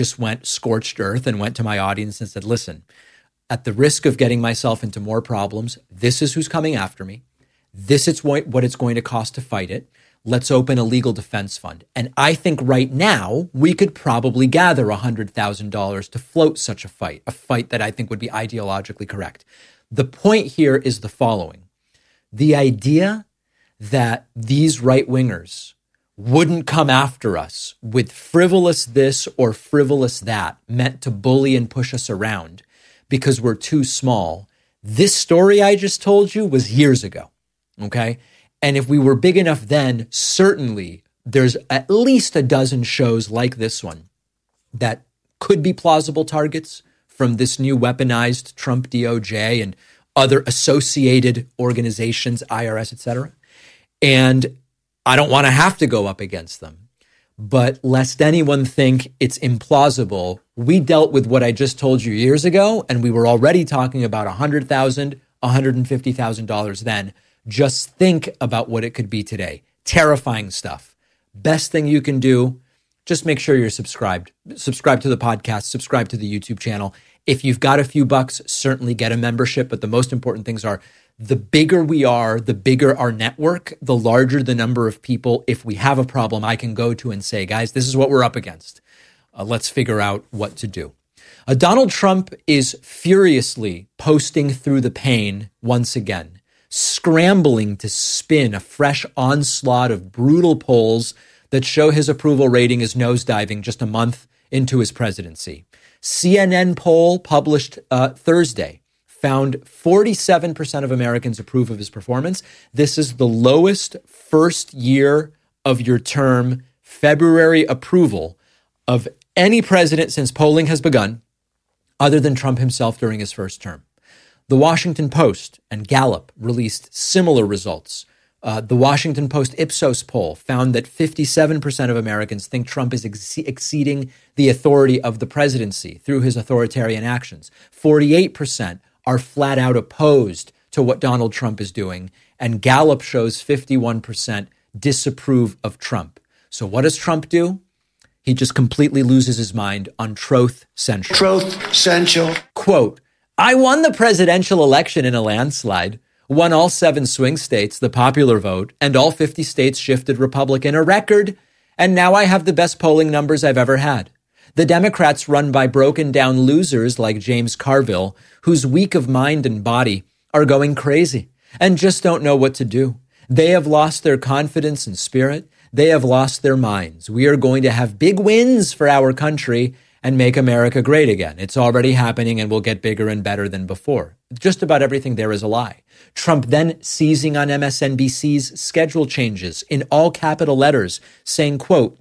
just went scorched earth and went to my audience and said, listen, at the risk of getting myself into more problems, this is who's coming after me. This is what it's going to cost to fight it. Let's open a legal defense fund. And I think right now we could probably gather $100,000 to float such a fight that I think would be ideologically correct. The point here is the following. The idea that these right-wingers wouldn't come after us with frivolous this or frivolous that meant to bully and push us around because we're too small. This story I just told you was years ago, okay? And if we were big enough then, certainly there's at least a dozen shows like this one that could be plausible targets from this new weaponized Trump DOJ and other associated organizations, IRS, et cetera. And I don't want to have to go up against them. But lest anyone think it's implausible, we dealt with what I just told you years ago, and we were already talking about $100,000, $150,000 then. Just think about what it could be today. Terrifying stuff. Best thing you can do, just make sure you're subscribed. Subscribe to the podcast, subscribe to the YouTube channel. If you've got a few bucks, certainly get a membership. But the most important things are the bigger we are, the bigger our network, the larger the number of people. If we have a problem, I can go to and say, guys, this is what we're up against. Let's figure out what to do. Donald Trump is furiously posting through the pain once again, scrambling to spin a fresh onslaught of brutal polls that show his approval rating is nosediving just a month into his presidency. CNN poll published Thursday found 47% of Americans approve of his performance. This is the lowest first year of your term February approval of any president since polling has begun, other than Trump himself during his first term. The Washington Post and Gallup released similar results. The Washington Post Ipsos poll found that 57% of Americans think Trump is exceeding the authority of the presidency through his authoritarian actions. 48% are flat out opposed to what Donald Trump is doing, and Gallup shows 51% disapprove of Trump. So what does Trump do? He just completely loses his mind on Truth Central. Truth Central. Quote, I won the presidential election in a landslide, won all 7 swing states, the popular vote, and all 50 states shifted Republican, a record, and now I have the best polling numbers I've ever had. The Democrats run by broken down losers like James Carville, who's weak of mind and body, are going crazy and just don't know what to do. They have lost their confidence and spirit. They have lost their minds. We are going to have big wins for our country and make America great again. It's already happening and will get bigger and better than before. Just about everything there is a lie. Trump then seizing on MSNBC's schedule changes in all capital letters, saying, quote,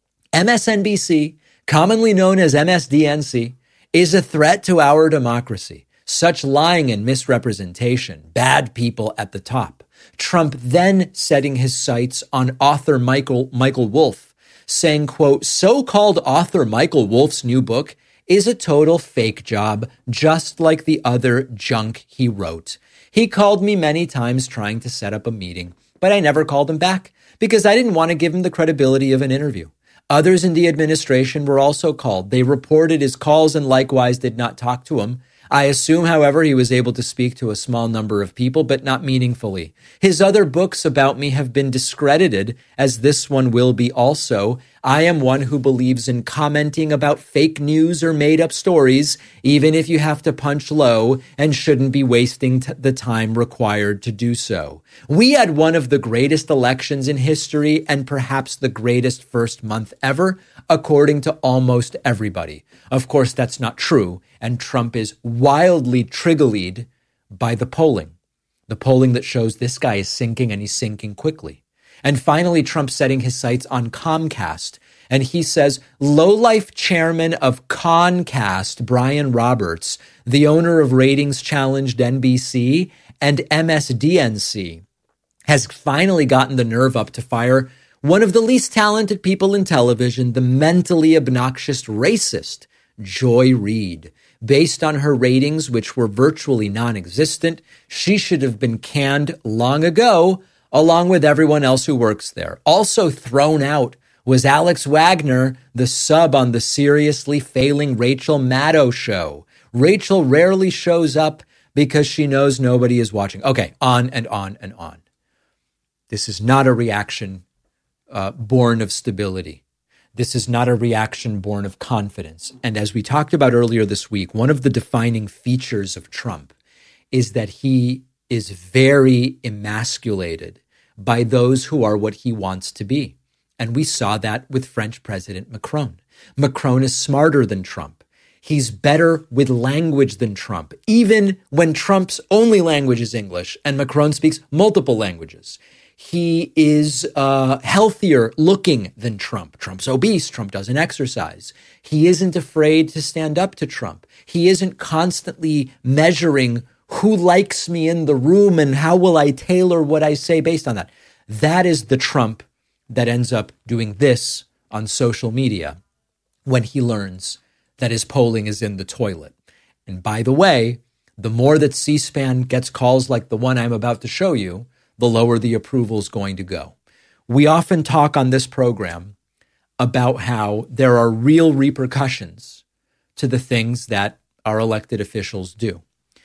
MSNBC, commonly known as MSDNC, is a threat to our democracy. Such lying and misrepresentation, bad people at the top. Trump then setting his sights on author Michael Wolff, saying, quote, so-called author Michael Wolff's new book is a total fake job, just like the other junk he wrote. He called me many times trying to set up a meeting, but I never called him back because I didn't want to give him the credibility of an interview. Others in the administration were also called. They reported his calls and likewise did not talk to him. I assume, however, he was able to speak to a small number of people, but not meaningfully. His other books about me have been discredited, as this one will be also. I am one who believes in commenting about fake news or made-up stories, even if you have to punch low, and shouldn't be wasting the time required to do so. We had one of the greatest elections in history and perhaps the greatest first month ever, according to almost everybody. Of course, that's not true, and Trump is wildly triggered by the polling that shows this guy is sinking and he's sinking quickly. And finally, Trump setting his sights on Comcast, and he says lowlife chairman of Concast, Brian Roberts, the owner of ratings-challenged NBC and MSDNC, has finally gotten the nerve up to fire one of the least talented people in television, the mentally obnoxious racist Joy Reid. Based on her ratings, which were virtually non-existent, she should have been canned long ago, along with everyone else who works there. Also thrown out Was Alex Wagner the sub on the seriously failing Rachel Maddow show? Rachel rarely shows up because she knows nobody is watching. Okay, on and on and on. This is not a reaction born of stability. This is not a reaction born of confidence. And as we talked about earlier this week, one of the defining features of Trump is that he is very emasculated by those who are what he wants to be. And we saw that with French President Macron. Macron is smarter than Trump. He's better with language than Trump, even when Trump's only language is English and Macron speaks multiple languages. He is healthier looking than Trump. Trump's obese. Trump doesn't exercise. He isn't afraid to stand up to Trump. He isn't constantly measuring who likes me in the room and how will I tailor what I say based on that. That is the Trump that ends up doing this on social media when he learns that his polling is in the toilet. And by the way, the more that C-SPAN gets calls like the one I'm about to show you, the lower the approval is going to go. We often talk on this program about how there are real repercussions to the things that our elected officials do.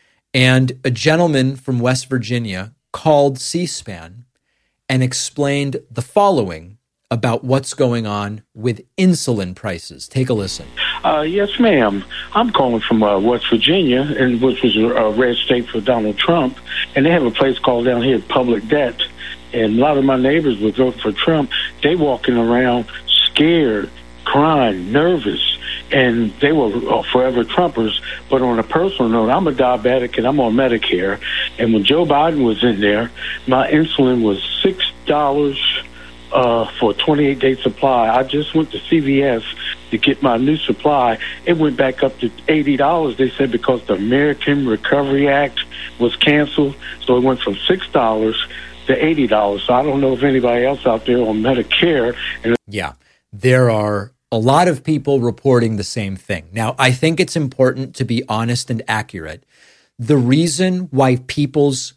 And a gentleman from West Virginia called C-SPAN and explained the following about what's going on with insulin prices. Take a listen. Yes, ma'am. I'm calling from West Virginia, and which was a red state for Donald Trump. And they have a place called down here Public Debt. And a lot of my neighbors would vote for Trump. They walking around scared, crying, nervous. And they were forever Trumpers. But on a personal note, I'm a diabetic and I'm on Medicare. And when Joe Biden was in there, my insulin was $6 for a 28-day supply. I just went to CVS to get my new supply. It went back up to $80, they said, because the American Recovery Act was canceled. So it went from $6 to $80. So I don't know if anybody else out there on Medicare. Yeah, there are a lot of people reporting the same thing. Now, I think it's important to be honest and accurate. The reason why people's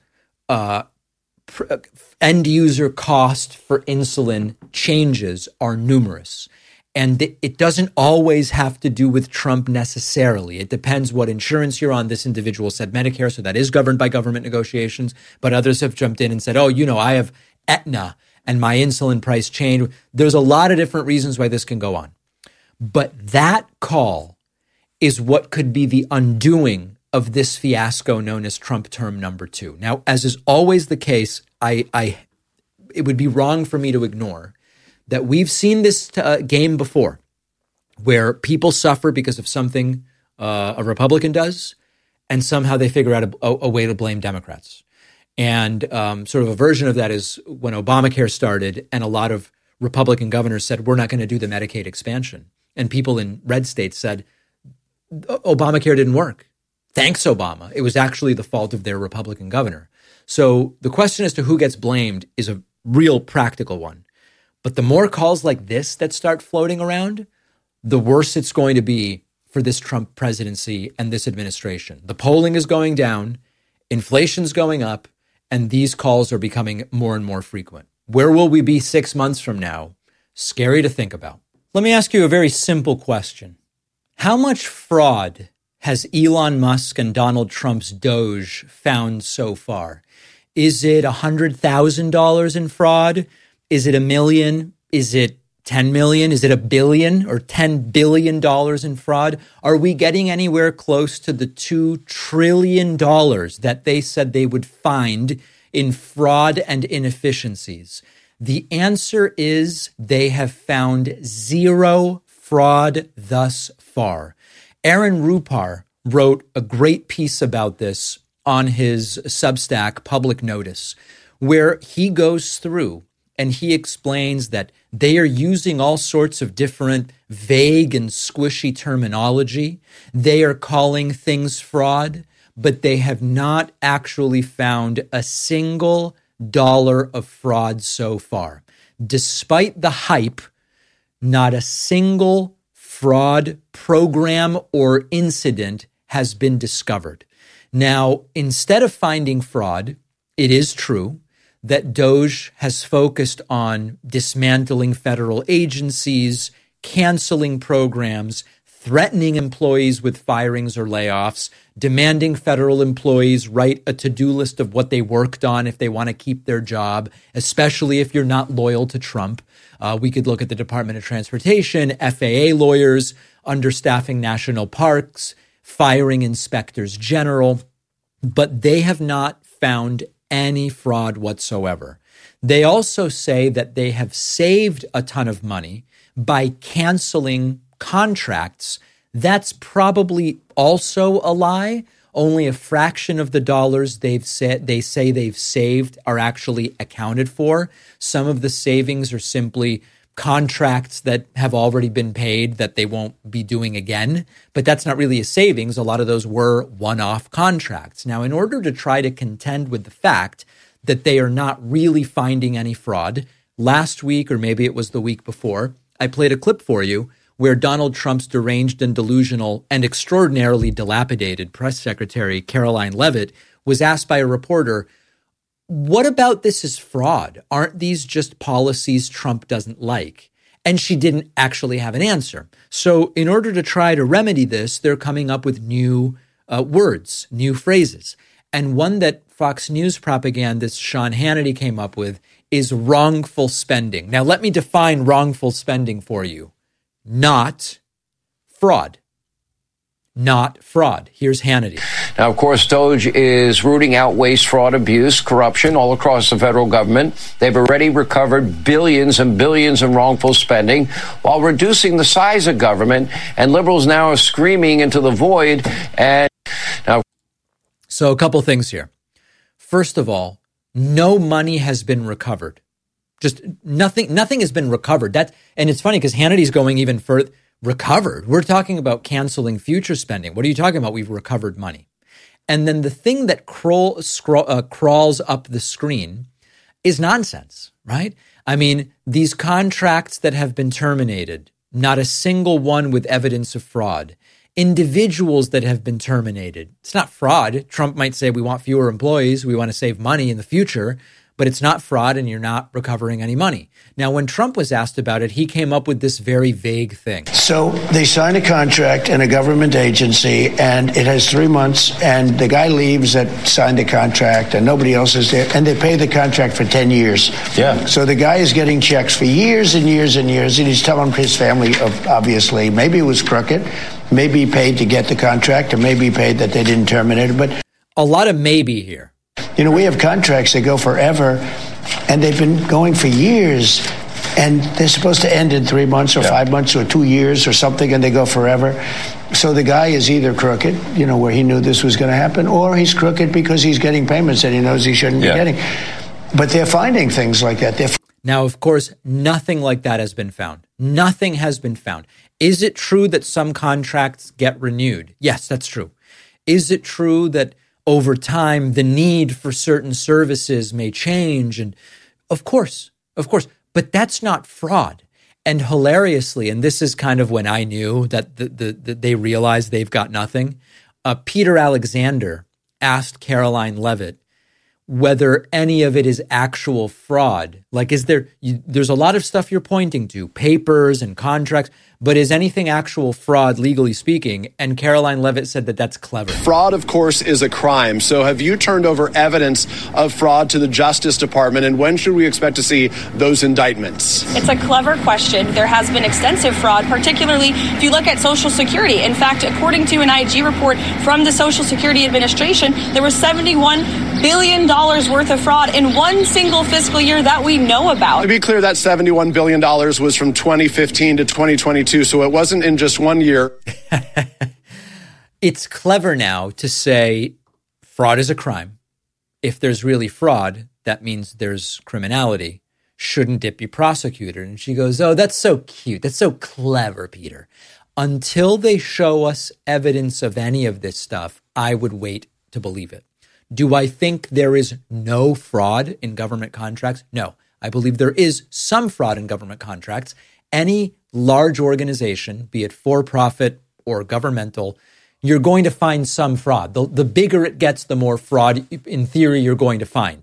end user cost for insulin changes are numerous. And it doesn't always have to do with Trump necessarily. It depends what insurance you're on. This individual said Medicare, so that is governed by government negotiations. But others have jumped in and said, oh, I have Aetna and my insulin price changed. There's a lot of different reasons why this can go on. But that call is what could be the undoing of this fiasco known as Trump term number 2. Now, as is always the case, it would be wrong for me to ignore that we've seen this game before where people suffer because of something a Republican does, and somehow they figure out a way to blame Democrats. And sort of a version of that is when Obamacare started and a lot of Republican governors said, we're not going to do the Medicaid expansion. And people in red states said, Obamacare didn't work. Thanks, Obama. It was actually the fault of their Republican governor. So the question as to who gets blamed is a real practical one. But the more calls like this that start floating around, the worse it's going to be for this Trump presidency and this administration. The polling is going down, inflation's going up, and these calls are becoming more and more frequent. Where will we be 6 months from now? Scary to think about. Let me ask you a very simple question. How much fraud has Elon Musk and Donald Trump's Doge found so far? Is it $100,000 in fraud? Is it $1 million? Is it 10 million? Is it $1 billion or $10 billion in fraud? Are we getting anywhere close to the $2 trillion that they said they would find in fraud and inefficiencies? The answer is they have found zero fraud thus far. Aaron Rupar wrote a great piece about this on his Substack Public Notice, where he goes through and he explains that they are using all sorts of different vague and squishy terminology. They are calling things fraud, but they have not actually found a single dollar of fraud so far. Despite the hype, not a single fraud program or incident has been discovered. Now, instead of finding fraud, it is true that DOGE has focused on dismantling federal agencies, canceling programs, threatening employees with firings or layoffs, demanding federal employees write a to-do list of what they worked on if they want to keep their job, especially if you're not loyal to Trump. We could look at the Department of Transportation, FAA lawyers, understaffing national parks, firing inspectors general, but they have not found any fraud whatsoever. They also say that they have saved a ton of money by canceling contracts. That's probably also a lie. Only a fraction of the dollars they say they've saved are actually accounted for. Some of the savings are simply contracts that have already been paid that they won't be doing again. But that's not really a savings. A lot of those were one-off contracts. Now, in order to try to contend with the fact that they are not really finding any fraud, last week, or maybe it was the week before, I played a clip for you where Donald Trump's deranged and delusional and extraordinarily dilapidated press secretary, Caroline Leavitt, was asked by a reporter, what about this is fraud? Aren't these just policies Trump doesn't like? And she didn't actually have an answer. So in order to try to remedy this, they're coming up with new words, new phrases. And one that Fox News propagandist Sean Hannity came up with is wrongful spending. Now, let me define wrongful spending for you. Not fraud. Not fraud. Here's Hannity. Now, of course, DOGE is rooting out waste, fraud, abuse, corruption all across the federal government. They've already recovered billions and billions in wrongful spending while reducing the size of government. And liberals now are screaming into the void. And now, so a couple things here. First of all, no money has been recovered. Just nothing has been recovered. And it's funny because Hannity's going even further. Recovered. We're talking about canceling future spending. What are you talking about? We've recovered money. And then the thing that crawls up the screen is nonsense, right? I mean, these contracts that have been terminated, not a single one with evidence of fraud. Individuals that have been terminated. It's not fraud. Trump might say we want fewer employees, we want to save money in the future, but it's not fraud and you're not recovering any money. Now, when Trump was asked about it, he came up with this very vague thing. So they sign a contract in a government agency and it has 3 months and the guy leaves that signed the contract and nobody else is there and they pay the contract for 10 years. Yeah. So the guy is getting checks for years and years and years and he's telling his family, obviously, maybe it was crooked, maybe he paid to get the contract or maybe he paid that they didn't terminate it. But a lot of maybe here. You know, we have contracts that go forever, and they've been going for years, and they're supposed to end in 3 months or 5 months or 2 years or something, and they go forever. So the guy is either crooked, you know, where he knew this was going to happen, or he's crooked because he's getting payments that he knows he shouldn't be getting. But they're finding things like that. Now, of course, nothing like that has been found. Nothing has been found. Is it true that some contracts get renewed? Yes, that's true. Is it true that over time, the need for certain services may change? And of course, but that's not fraud. And hilariously, and this is kind of when I knew that they realized they've got nothing, Peter Alexander asked Caroline Leavitt whether any of it is actual fraud. Like, there's a lot of stuff you're pointing to, papers and contracts, but is anything actual fraud, legally speaking? And Caroline Leavitt said that that's clever. Fraud, of course, is a crime. So have you turned over evidence of fraud to the Justice Department? And when should we expect to see those indictments? It's a clever question. There has been extensive fraud, particularly if you look at Social Security. In fact, according to an IG report from the Social Security Administration, there was $71 billion worth of fraud in one single fiscal year that we know about. To be clear, that $71 billion was from 2015 to 2022, so it wasn't in just 1 year. It's clever now to say fraud is a crime. If there's really fraud, that means there's criminality. Shouldn't it be prosecuted? And she goes, oh, that's so cute. That's so clever, Peter. Until they show us evidence of any of this stuff, I would wait to believe it. Do I think there is no fraud in government contracts? No. I believe there is some fraud in government contracts. Any large organization, be it for-profit or governmental, you're going to find some fraud. The bigger it gets, the more fraud, in theory, you're going to find.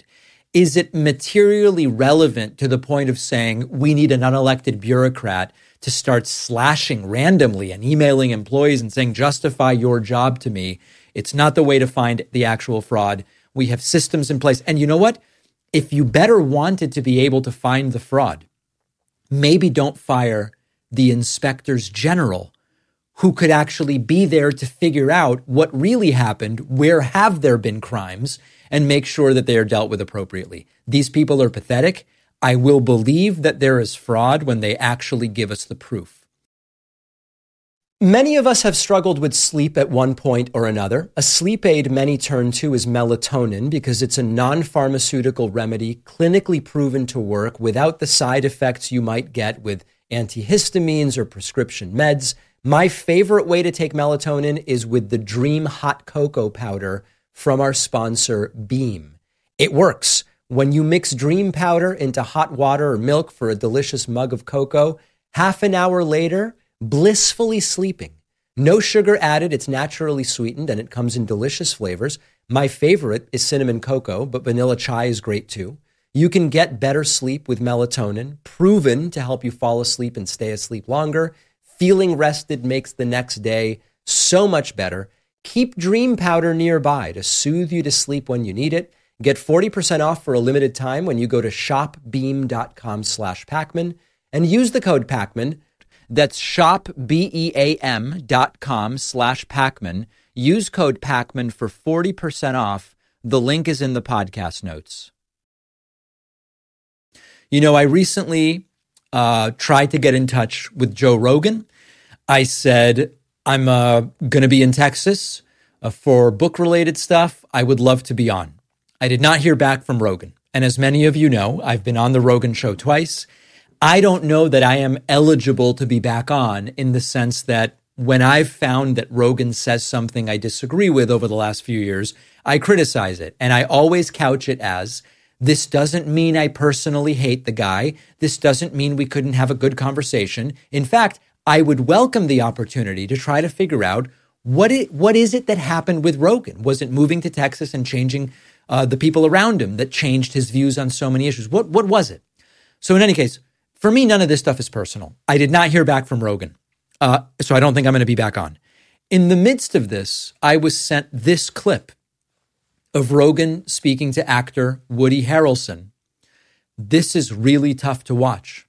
Is it materially relevant to the point of saying we need an unelected bureaucrat to start slashing randomly and emailing employees and saying, justify your job to me? It's not the way to find the actual fraud. We have systems in place. And you know what? If you better wanted to be able to find the fraud, maybe don't fire the inspectors general who could actually be there to figure out what really happened, where have there been crimes, and make sure that they are dealt with appropriately. These people are pathetic. I will believe that there is fraud when they actually give us the proof. Many of us have struggled with sleep at one point or another. A sleep aid many turn to is melatonin because it's a non-pharmaceutical remedy, clinically proven to work without the side effects you might get with antihistamines or prescription meds. My favorite way to take melatonin is with the Dream Hot Cocoa Powder from our sponsor, Beam. It works. When you mix Dream Powder into hot water or milk for a delicious mug of cocoa, half an hour later, blissfully sleeping. No sugar added, it's naturally sweetened, and it comes in delicious flavors. My favorite is cinnamon cocoa, but vanilla chai is great too. You can get better sleep with melatonin, proven to help you fall asleep and stay asleep longer. Feeling rested makes the next day so much better. Keep Dream Powder nearby to soothe you to sleep when you need it. Get 40% off for a limited time when you go to shopbeam.com/Pacman and use the code Pacman. That's shopbeam.com/Pacman. Use code Pacman for 40% off. The link is in the podcast notes. You know, I recently tried to get in touch with Joe Rogan. I said, I'm going to be in Texas for book-related stuff. I would love to be on. I did not hear back from Rogan. And as many of you know, I've been on the Rogan show twice. I don't know that I am eligible to be back on, in the sense that when I've found that Rogan says something I disagree with over the last few years, I criticize it. And I always couch it as, this doesn't mean I personally hate the guy. This doesn't mean we couldn't have a good conversation. In fact, I would welcome the opportunity to try to figure out what is it that happened with Rogan? Was it moving to Texas and changing the people around him that changed his views on so many issues? What was it? So in any case, for me, none of this stuff is personal. I did not hear back from Rogan, so I don't think I'm going to be back on. In the midst of this, I was sent this clip of Rogan speaking to actor Woody Harrelson. This is really tough to watch.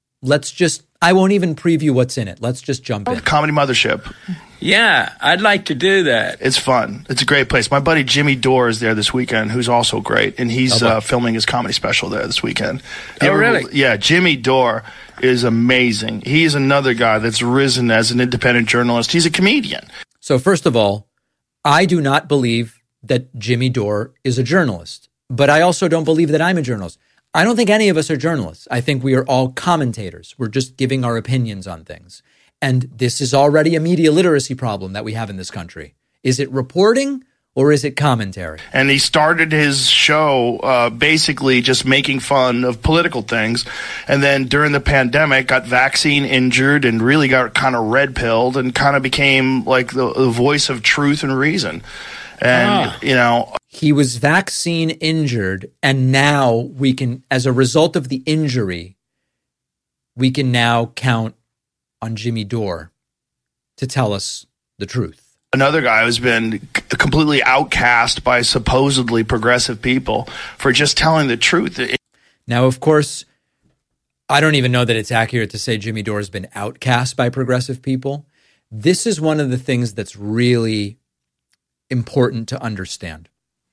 I won't even preview what's in it. Let's just jump in. Comedy Mothership. Yeah, I'd like to do that. It's fun. It's a great place. My buddy Jimmy Dore is there this weekend, who's also great, and he's filming his comedy special there this weekend. Really? Yeah, Jimmy Dore is amazing. He's another guy that's risen as an independent journalist. He's a comedian. So first of all, I do not believe that Jimmy Dore is a journalist, but I also don't believe that I'm a journalist. I don't think any of us are journalists. I think we are all commentators. We're just giving our opinions on things. And this is already a media literacy problem that we have in this country. Is it reporting or is it commentary? And he started his show basically just making fun of political things. And then during the pandemic, got vaccine injured and really got kind of red-pilled and kind of became like the voice of truth and reason. And, you know, he was vaccine injured, and now we can, as a result of the injury, we can now count on Jimmy Dore to tell us the truth. Another guy who's been completely outcast by supposedly progressive people for just telling the truth. Now, of course, I don't even know that it's accurate to say Jimmy Dore has been outcast by progressive people. This is one of the things that's really important to understand.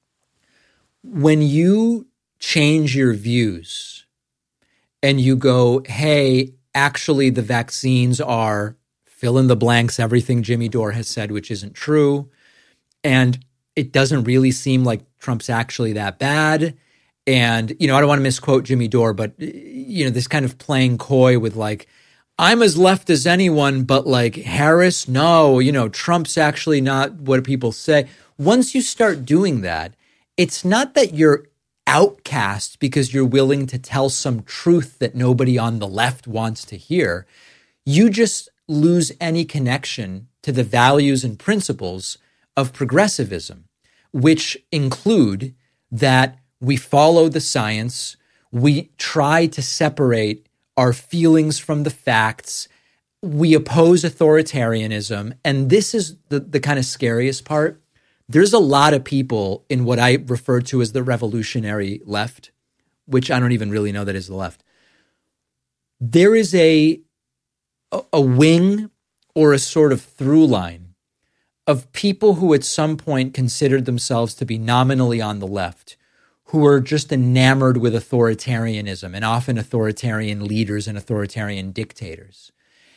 When you change your views and you go, hey, actually the vaccines are fill in the blanks, everything Jimmy Dore has said, which isn't true, and it doesn't really seem like Trump's actually that bad. And, you know, I don't want to misquote Jimmy Dore, but, you know, this kind of playing coy with like, I'm as left as anyone, but like Harris, no, you know, Trump's actually not what people say. Once you start doing that, it's not that you're outcast because you're willing to tell some truth that nobody on the left wants to hear. You just lose any connection to the values and principles of progressivism, which include that We follow the science. We try to separate our feelings from the facts. We oppose authoritarianism. And this is the kind of scariest part. There's a lot of people in what I refer to as the revolutionary left, which I don't even really know that is the left. There is a wing or a sort of through line of people who at some point considered themselves to be nominally on the left, who are just enamored with authoritarianism and often authoritarian leaders and authoritarian dictators.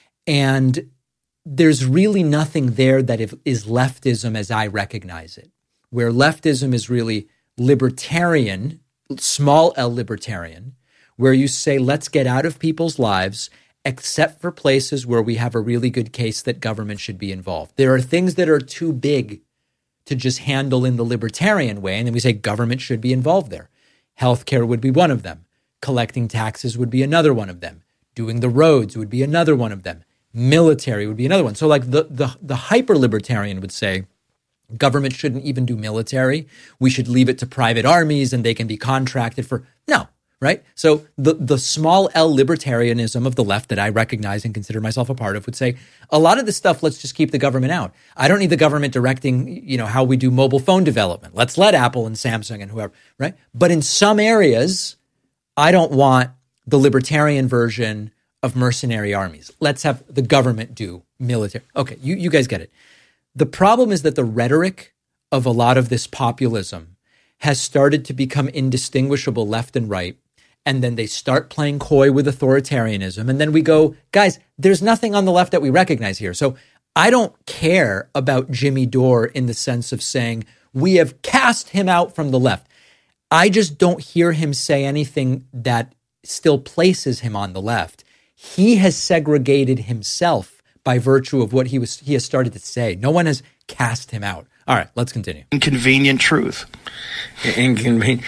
And there's really nothing there that is leftism as I recognize it, where leftism is really libertarian, small L libertarian, where you say, let's get out of people's lives, except for places where we have a really good case that government should be involved. There are things that are too big to just handle in the libertarian way, and then we say government should be involved there. Healthcare would be one of them. Collecting taxes would be another one of them. Doing the roads would be another one of them. Military would be another one. So like the hyper-libertarian would say, government shouldn't even do military. We should leave it to private armies and they can be contracted for... No, right? So the small L libertarianism of the left that I recognize and consider myself a part of would say, a lot of this stuff, let's just keep the government out. I don't need the government directing, how we do mobile phone development. Let's let Apple and Samsung and whoever, right? But in some areas, I don't want the libertarian version of mercenary armies. Let's have the government do military. Okay, you guys get it. The problem is that the rhetoric of a lot of this populism has started to become indistinguishable left and right. And then they start playing coy with authoritarianism. And then we go, guys, there's nothing on the left that we recognize here. So I don't care about Jimmy Dore in the sense of saying we have cast him out from the left. I just don't hear him say anything that still places him on the left. He has segregated himself by virtue of what he has started to say. No one has cast him out. All right, let's continue. Inconvenient truth. Inconvenient.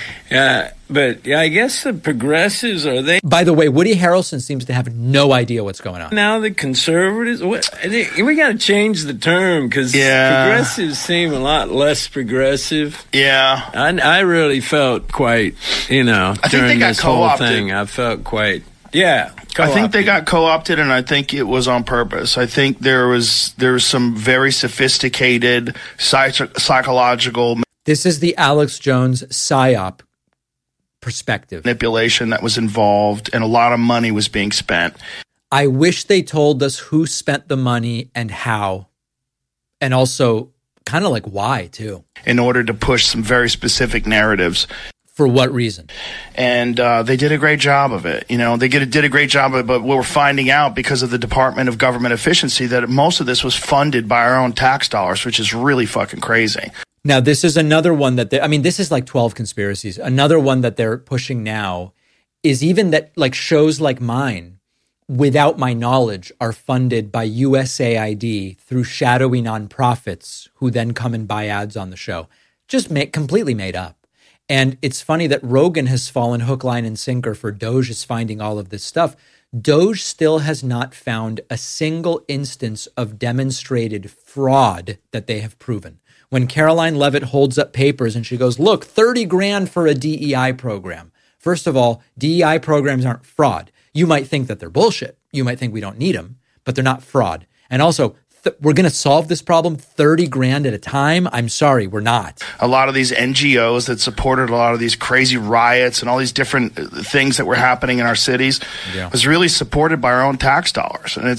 But I guess the progressives, are they? By the way, Woody Harrelson seems to have no idea what's going on. Now the conservatives, we got to change the term because progressives seem a lot less progressive. Yeah. I really felt quite, during this whole thing, I felt quite, co-opted. I think they got co-opted, and I think it was on purpose. I think there was some very sophisticated psychological... This is the Alex Jones PSYOP perspective. Manipulation that was involved, and a lot of money was being spent. I wish they told us who spent the money and how, and also kind of like why, too. In order to push some very specific narratives. For what reason? And they did a great job of it. They did a great job of it, but we're finding out because of the Department of Government Efficiency that most of this was funded by our own tax dollars, which is really fucking crazy. Now, this is another one that this is like 12 conspiracies. Another one that they're pushing now is even that like shows like mine, without my knowledge, are funded by USAID through shadowy nonprofits who then come and buy ads on the show. Just completely made up. And it's funny that Rogan has fallen hook, line, and sinker for Doge is finding all of this stuff. Doge still has not found a single instance of demonstrated fraud that they have proven. When Caroline Levitt holds up papers and she goes, look, 30 grand for a DEI program. First of all, DEI programs aren't fraud. You might think that they're bullshit. You might think we don't need them, but they're not fraud. And also, we're going to solve this problem 30 grand at a time? I'm sorry, we're not. A lot of these NGOs that supported a lot of these crazy riots and all these different things that were happening in our cities was really supported by our own tax dollars. And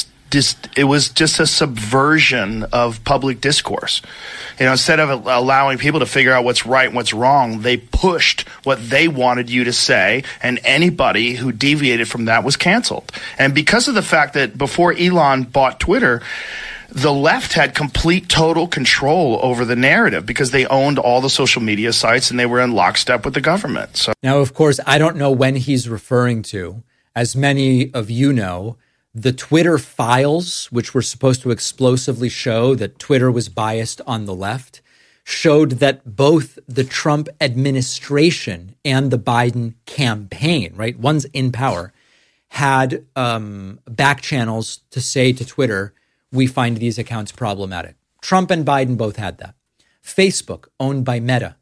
it was just a subversion of public discourse. Instead of allowing people to figure out what's right and what's wrong, they pushed what they wanted you to say, and anybody who deviated from that was canceled. And because of the fact that before Elon bought Twitter, the left had complete, total control over the narrative because they owned all the social media sites and they were in lockstep with the government. So now, of course, I don't know when he's referring to. As many of you know, the Twitter files, which were supposed to explosively show that Twitter was biased on the left, showed that both the Trump administration and the Biden campaign, right, one's in power, had back channels to say to Twitter, we find these accounts problematic. Trump and Biden both had that. Facebook, owned by Meta.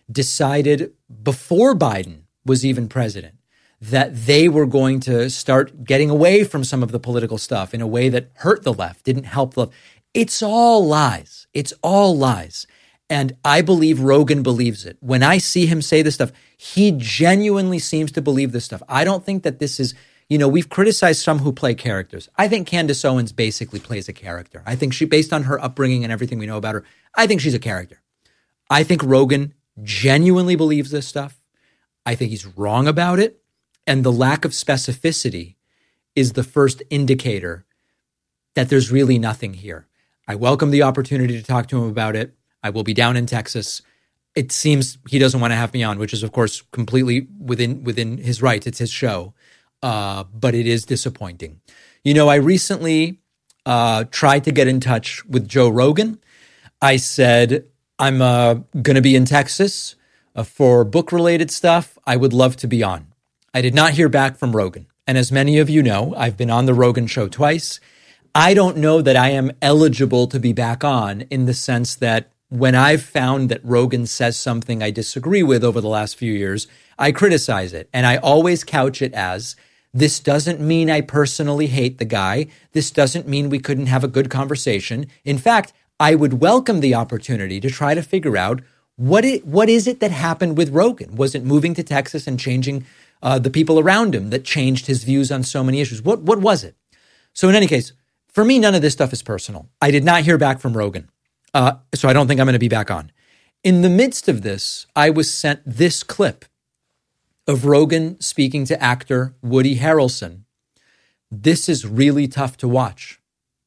decided before Biden was even president that they were going to start getting away from some of the political stuff in a way that hurt the left, didn't help the left. It's all lies. It's all lies. And I believe Rogan believes it. When I see him say this stuff, he genuinely seems to believe this stuff. I don't think that this is, we've criticized some who play characters. I think Candace Owens basically plays a character. I think she, based on her upbringing and everything we know about her, I think she's a character. I think Rogan genuinely believes this stuff. I think he's wrong about it. And the lack of specificity is the first indicator that there's really nothing here. I welcome the opportunity to talk to him about it. I will be down in Texas. It seems he doesn't want to have me on, which is, of course, completely within his rights. It's his show. But it is disappointing. I recently tried to get in touch with Joe Rogan. I said, I'm going to be in Texas for book-related stuff. I would love to be on. I did not hear back from Rogan. And as many of you know, I've been on the Rogan show twice. I don't know that I am eligible to be back on, in the sense that when I've found that Rogan says something I disagree with over the last few years, I criticize it. And I always couch it as, this doesn't mean I personally hate the guy. This doesn't mean we couldn't have a good conversation. In fact, I would welcome the opportunity to try to figure out what is it that happened with Rogan? Was it moving to Texas and changing the people around him that changed his views on so many issues? What was it? So in any case, for me, none of this stuff is personal. I did not hear back from Rogan, so I don't think I'm going to be back on. In the midst of this, I was sent this clip of Rogan speaking to actor Woody Harrelson. This is really tough to watch.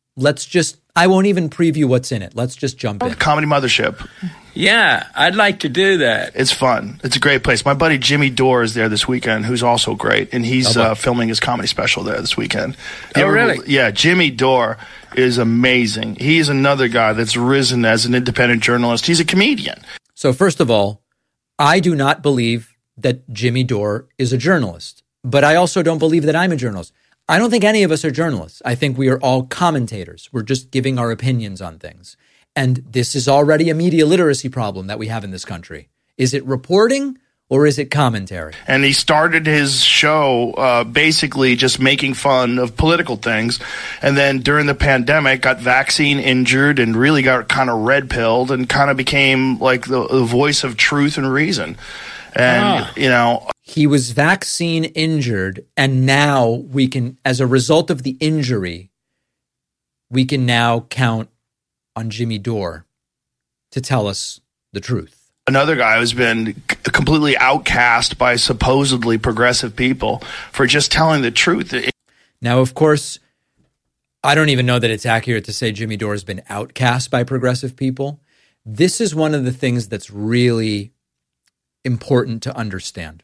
I won't even preview what's in it. Let's just jump in. Comedy Mothership. Yeah, I'd like to do that. It's fun. It's a great place. My buddy Jimmy Dore is there this weekend, who's also great, and he's filming his comedy special there this weekend. Really? Yeah, Jimmy Dore is amazing. He's another guy that's risen as an independent journalist. He's a comedian. So first of all, I do not believe that Jimmy Dore is a journalist, but I also don't believe that I'm a journalist. I don't think any of us are journalists. I think we are all commentators. We're just giving our opinions on things. And this is already a media literacy problem that we have in this country. Is it reporting or is it commentary? And he started his show basically just making fun of political things. And then during the pandemic, got vaccine injured and really got kind of red-pilled and kind of became like the voice of truth and reason. And, he was vaccine injured, and now we can, as a result of the injury, we can now count on Jimmy Dore to tell us the truth. Another guy who's been completely outcast by supposedly progressive people for just telling the truth. Now, of course, I don't even know that it's accurate to say Jimmy Dore has been outcast by progressive people. This is one of the things that's really important to understand.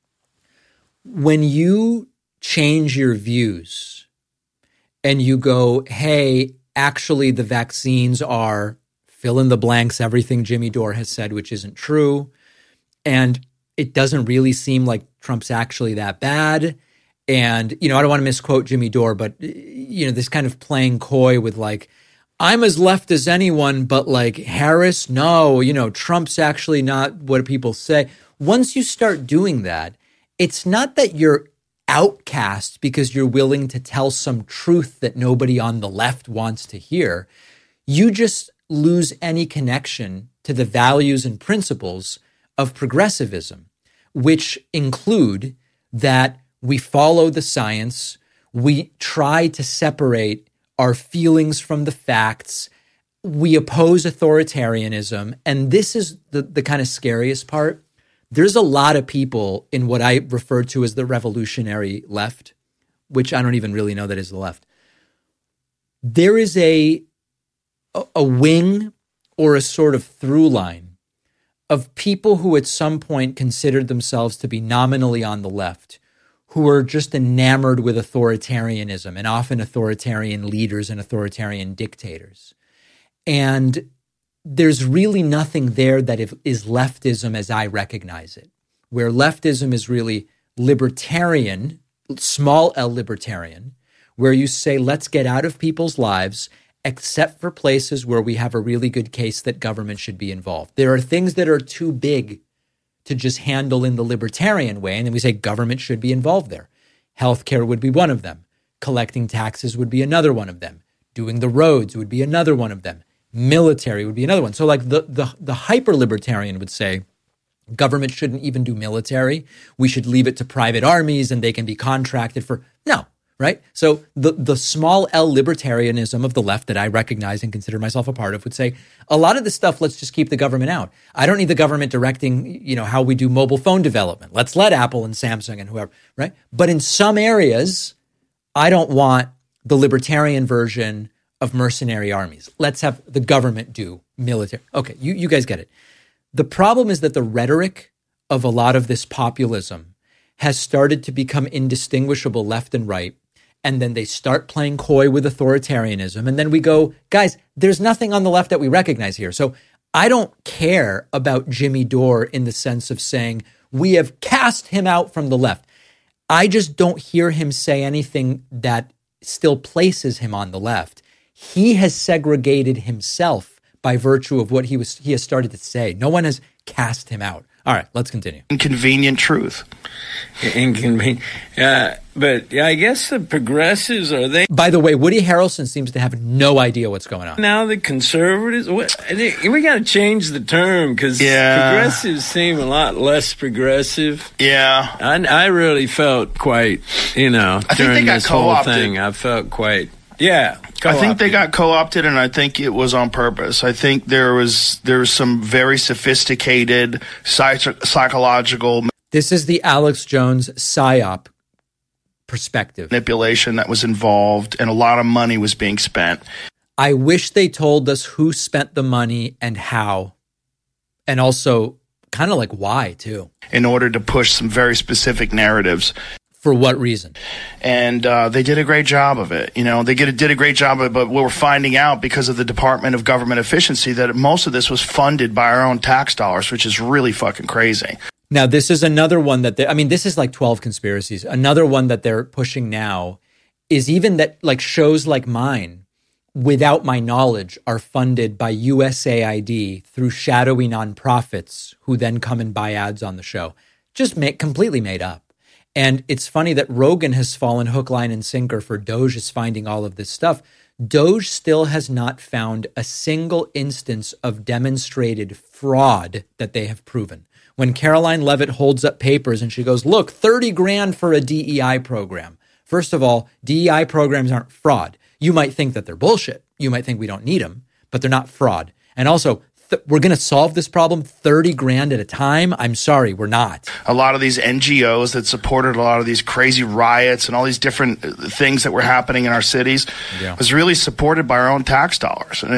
When you change your views and you go, hey, actually the vaccines are fill in the blanks, everything Jimmy Dore has said, which isn't true, and it doesn't really seem like Trump's actually that bad. And, I don't want to misquote Jimmy Dore, but, this kind of playing coy with like, I'm as left as anyone, but like Harris, no, Trump's actually not what people say. Once you start doing that, it's not that you're outcast because you're willing to tell some truth that nobody on the left wants to hear. You just lose any connection to the values and principles of progressivism, which include that we follow the science, we try to separate our feelings from the facts, we oppose authoritarianism, and this is the kind of scariest part. There's a lot of people in what I refer to as the revolutionary left, which I don't even really know that is the left. There is a wing or a sort of through line of people who at some point considered themselves to be nominally on the left, who are just enamored with authoritarianism and often authoritarian leaders and authoritarian dictators. And there's really nothing there that is leftism as I recognize it, where leftism is really libertarian, small L libertarian, where you say, let's get out of people's lives, except for places where we have a really good case that government should be involved. There are things that are too big to just handle in the libertarian way. And then we say government should be involved there. Healthcare would be one of them. Collecting taxes would be another one of them. Doing the roads would be another one of them. Military would be another one. So like the hyper-libertarian would say, government shouldn't even do military. We should leave it to private armies and they can be contracted for. No, right? So the small L libertarianism of the left that I recognize and consider myself a part of would say, a lot of this stuff, let's just keep the government out. I don't need the government directing, how we do mobile phone development. Let's let Apple and Samsung and whoever, right? But in some areas, I don't want the libertarian version of mercenary armies. Let's have the government do military. Okay, you guys get it. The problem is that the rhetoric of a lot of this populism has started to become indistinguishable left and right. And then they start playing coy with authoritarianism. And then we go, guys, there's nothing on the left that we recognize here. So I don't care about Jimmy Dore in the sense of saying we have cast him out from the left. I just don't hear him say anything that still places him on the left. He has segregated himself by virtue of what he has started to say. No one has cast him out. All right, let's continue. Inconvenient truth. Inconvenient. But I guess the progressives are they. By the way, Woody Harrelson seems to have no idea what's going on. Now the conservatives, we got to change the term because progressives seem a lot less progressive. Yeah. I really felt quite, during this whole thing, I felt quite, co-opted. I think they got co-opted, and I think it was on purpose. I think there was some very sophisticated psychological. This is the Alex Jones PSYOP perspective. Manipulation that was involved, and a lot of money was being spent. I wish they told us who spent the money and how, and also kind of like why too. In order to push some very specific narratives. For what reason? And they did a great job of it. They did a great job of it, but we're finding out because of the Department of Government Efficiency that most of this was funded by our own tax dollars, which is really fucking crazy. Now, this is another one that this is like 12 conspiracies. Another one that they're pushing now is even that like shows like mine, without my knowledge, are funded by USAID through shadowy nonprofits who then come and buy ads on the show. Just completely made up. And it's funny that Rogan has fallen hook, line, and sinker for Doge is finding all of this stuff. Doge still has not found a single instance of demonstrated fraud that they have proven. When Caroline Levitt holds up papers and she goes, look, 30 grand for a DEI program. First of all, DEI programs aren't fraud. You might think that they're bullshit. You might think we don't need them, but they're not fraud. And also, we're going to solve this problem 30 grand at a time? I'm sorry, we're not. A lot of these NGOs that supported a lot of these crazy riots and all these different things that were happening in our cities was really supported by our own tax dollars. And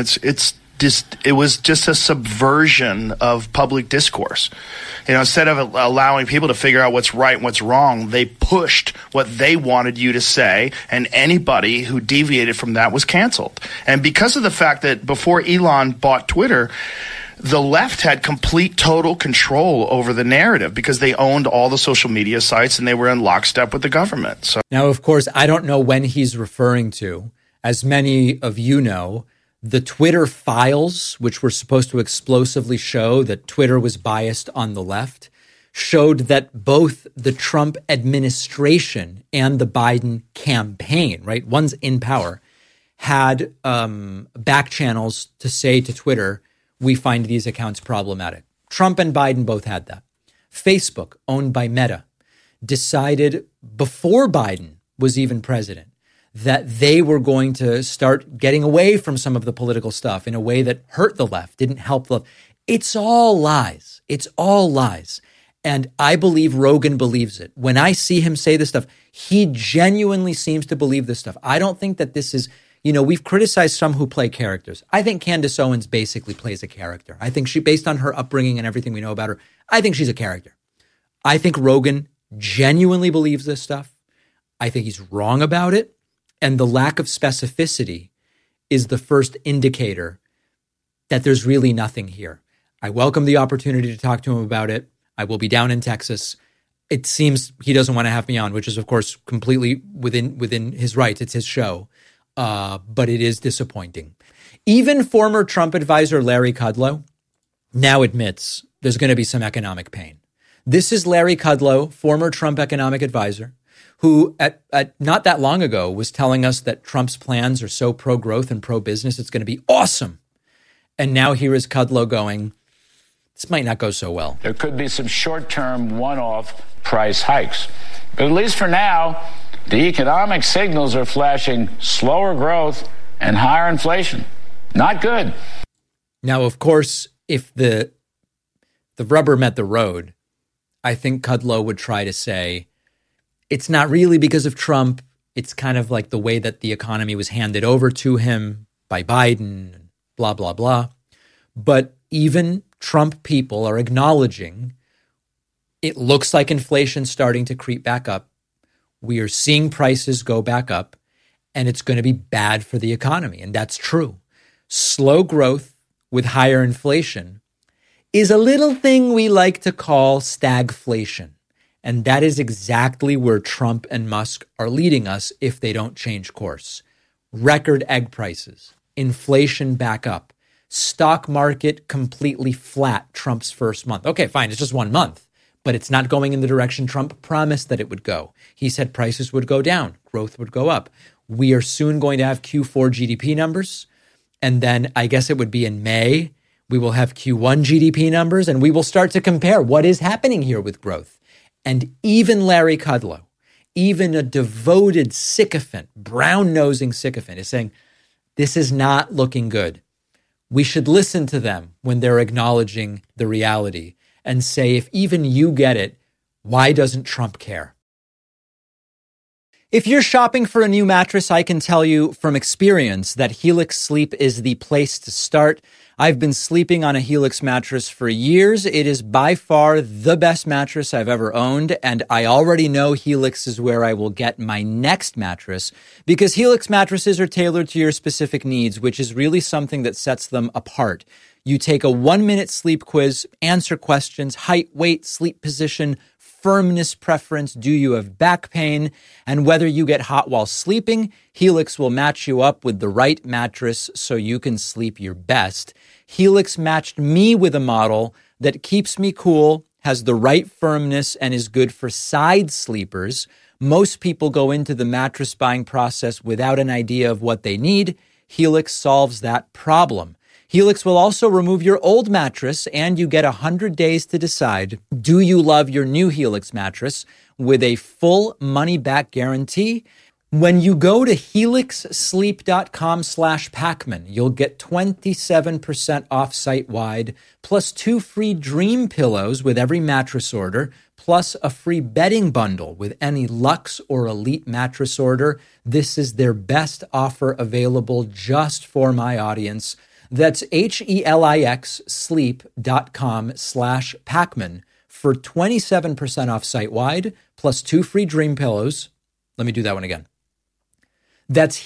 it was just a subversion of public discourse. Instead of allowing people to figure out what's right and what's wrong, they pushed what they wanted you to say, and anybody who deviated from that was canceled. And because of the fact that before Elon bought Twitter, the left had complete, total control over the narrative because they owned all the social media sites and they were in lockstep with the government. So now, of course, I don't know when he's referring to. As many of you know, the Twitter files, which were supposed to explosively show that Twitter was biased on the left, showed that both the Trump administration and the Biden campaign, right, one's in power, had back channels to say to Twitter, we find these accounts problematic. Trump and Biden both had that. Facebook, owned by Meta, decided before Biden was even president that they were going to start getting away from some of the political stuff in a way that hurt the left, didn't help the left. It's all lies. It's all lies. And I believe Rogan believes it. When I see him say this stuff, he genuinely seems to believe this stuff. I don't think that this is, we've criticized some who play characters. I think Candace Owens basically plays a character. I think she, based on her upbringing and everything we know about her, I think she's a character. I think Rogan genuinely believes this stuff. I think he's wrong about it. And the lack of specificity is the first indicator that there's really nothing here. I welcome the opportunity to talk to him about it. I will be down in Texas. It seems he doesn't want to have me on, which is, of course, completely within his rights. It's his show. But it is disappointing. Even former Trump advisor Larry Kudlow now admits there's going to be some economic pain. This is Larry Kudlow, former Trump economic advisor, who at not that long ago was telling us that Trump's plans are so pro-growth and pro-business, it's going to be awesome. And now here is Kudlow going, this might not go so well. There could be some short-term one-off price hikes. But at least for now, the economic signals are flashing slower growth and higher inflation. Not good. Now, of course, if the rubber met the road, I think Kudlow would try to say, it's not really because of Trump. It's kind of like the way that the economy was handed over to him by Biden, blah, blah, blah. But even Trump people are acknowledging it looks like inflation's starting to creep back up. We are seeing prices go back up, and it's going to be bad for the economy. And that's true. Slow growth with higher inflation is a little thing we like to call stagflation. And that is exactly where Trump and Musk are leading us if they don't change course. Record egg prices, inflation back up, stock market completely flat Trump's first month. Okay, fine, it's just 1 month, but it's not going in the direction Trump promised that it would go. He said prices would go down, growth would go up. We are soon going to have Q4 GDP numbers. And then I guess it would be in May, we will have Q1 GDP numbers, and we will start to compare what is happening here with growth. And even Larry Kudlow, even a devoted sycophant, brown-nosing sycophant, is saying, this is not looking good. We should listen to them when they're acknowledging the reality and say, if even you get it, why doesn't Trump care? If you're shopping for a new mattress, I can tell you from experience that Helix Sleep is the place to start. I've been sleeping on a Helix mattress for years. It is by far the best mattress I've ever owned, and I already know Helix is where I will get my next mattress because Helix mattresses are tailored to your specific needs, which is really something that sets them apart. You take a 1-minute sleep quiz, answer questions, height, weight, sleep position, firmness preference, do you have back pain, and whether you get hot while sleeping, Helix will match you up with the right mattress so you can sleep your best. Helix matched me with a model that keeps me cool, has the right firmness, and is good for side sleepers. Most people go into the mattress buying process without an idea of what they need. Helix solves that problem. Helix will also remove your old mattress, and you get 100 days to decide, do you love your new Helix mattress with a full money-back guarantee? When you go to helixsleep.com/Pacman, you'll get 27% off site-wide, plus 2 free Dream pillows with every mattress order, plus a free bedding bundle with any Luxe or Elite mattress order. This is their best offer available just for my audience. That's HELIX sleep.com/Pacman for 27% off site-wide, plus 2 free Dream pillows. Let me do that one again. That's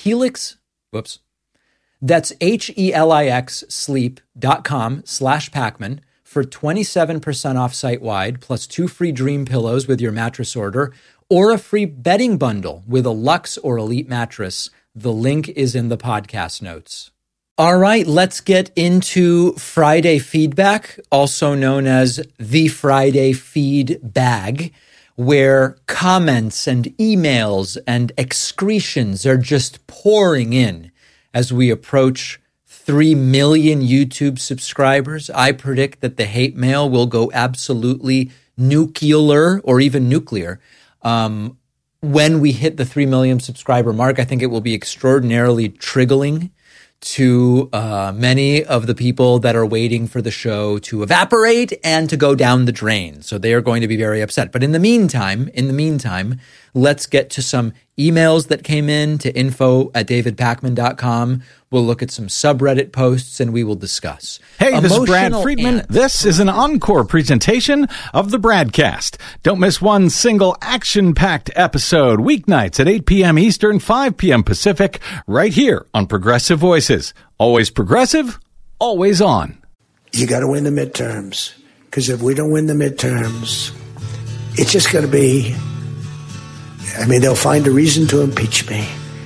That's HELIX sleep.com/Pacman for 27% off site-wide, plus 2 free Dream pillows with your mattress order, or a free bedding bundle with a Luxe or Elite mattress. The link is in the podcast notes. All right, let's get into Friday feedback, also known as the Friday feed bag, where comments and emails and excretions are just pouring in as we approach 3 million YouTube subscribers. I predict that the hate mail will go absolutely nuclear or even nuclear. When we hit the 3 million subscriber mark, I think it will be extraordinarily triggering to many of the people that are waiting for the show to evaporate and to go down the drain. So they are going to be very upset. But in the meantime, let's get to some emails that came in to info@davidpacman.com. We'll look at some subreddit posts and we will discuss. Hey, this is Brad Friedman. This is an encore presentation of the Bradcast. Don't miss one single action-packed episode weeknights at 8 p.m. Eastern, 5 p.m. Pacific, right here on Progressive Voices. Always progressive, always on. You got to win the midterms, because if we don't win the midterms, it's just going to be, they'll find a reason to impeach me.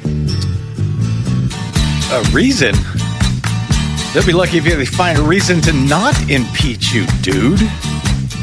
A reason? They'll be lucky if they find a reason to not impeach you, dude.